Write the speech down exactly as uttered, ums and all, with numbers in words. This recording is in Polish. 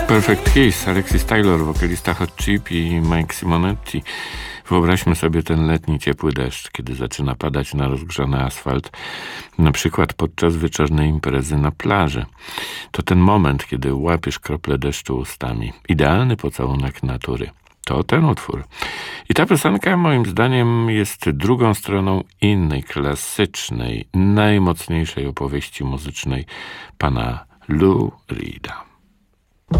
Perfect Kiss, Alexis Taylor, wokalista Hot Chip i Mike Simonetti. Wyobraźmy sobie ten letni, ciepły deszcz, kiedy zaczyna padać na rozgrzany asfalt, na przykład podczas wieczornej imprezy na plaży. To ten moment, kiedy łapiesz krople deszczu ustami. Idealny pocałunek natury. To ten utwór. I ta piosenka moim zdaniem jest drugą stroną innej, klasycznej, najmocniejszej opowieści muzycznej pana Lou Reeda.